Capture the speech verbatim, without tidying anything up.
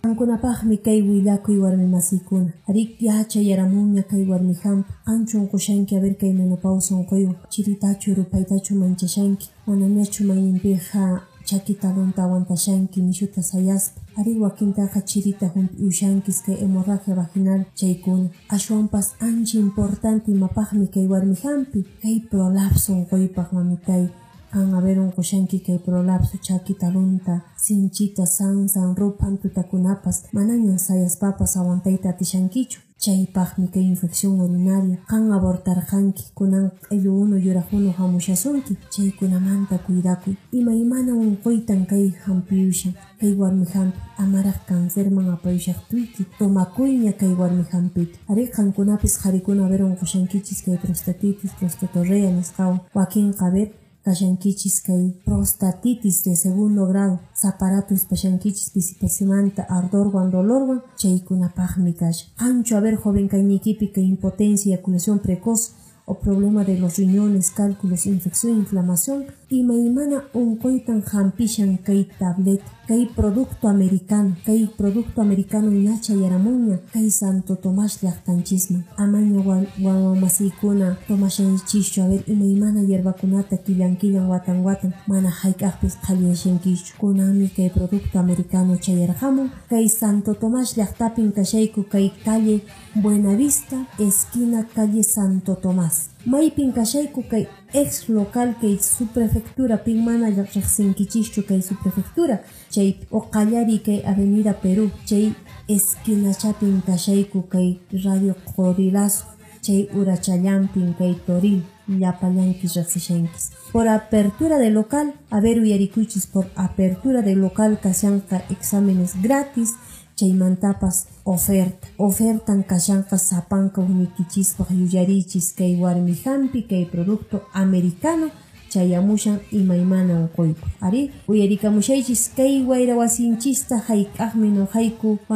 Qankunapaqmi kay willakuy warmi masiykuna. Ari yachayaramunña kay warmi hampi. Qanchun qushanki a ver kay menopausa unquywan. Chiritachu rupaytachu manchashanki. Manañachu mayninpiqa chaki talunta aguantashanki nishuta sayaspa. Ari wakintaqa chirita humpi ushankis kay hemorragia vaginal chaykuna. Ashwanpas ancha importante imapaqmi kay warmi hampi. Kay prolapso unquypaq mamitay. Kan a ver unqushanki kay prolapso chaki talunta, sinchita, sansan, rupan tutakunapas manañan sayaspapas aguantayta atishankichu. Chaypaqmi kay infección urinaria. Kan abortarqanki, kunan q'illu unu yuraq unu hamushasunki. Chaykunamanta cuidakuy. Imaymana unquytan kay hampiyushan. Kay warmi hampi amaraq cancerman apayushaqtuyki. Tomakuyña kay warmi hampita. Ari qankunapis qarikuna a ver unqushankichis kay prostatitis, prostatorrea nisqawan. Wakinqa a ver kashankichis kay prostatitis de segundo grado. Zaparato espashankichis pisipasimanta ardorwan dolorwan chaykunapaqmi kasha. Qanchu a ver joven kaynikipi kay impotencia, eyaculación precoz o problema de los riñones, cálculos, infección, inflamación, imaymana unquytan hampishan kay tableta, kay producto americano, kay producto americano ñachayaramunña, kay Santo Tomás llaqtanchisman. Amaña wawamasiykuna tomashanchischu a ver imaymana hierbakunata killan killan watan watan mana hayk'aqpis qhaliashankischu. Kunanmi kay producto americano chayarqamun, kay Santo Tomás llaqtapin kashayku kay calle Buenavista, esquina calle Santo Tomás. Maypin kashayku kay ex local kay subprefectura pin mana riqsinkichischu kay subprefectura chay oqallari kay avenida Perú chay esquina chapin kashayku kay radio Corilazo chay Urachallampin kay Toril llapallankis riqsishankis. Por apertura de local, a ver uyarikuychis por apertura de local kashanqa exámenes gratis. Chaymantapas oferta. Ofertan kashanqa sapanka unikichispaq yuyarichis kay warmi hampi kay producto americano chayamushan imaymana unquypaq. Ari uyarikamushaychis kay wayra wasinchista hayk'aqmi noqayku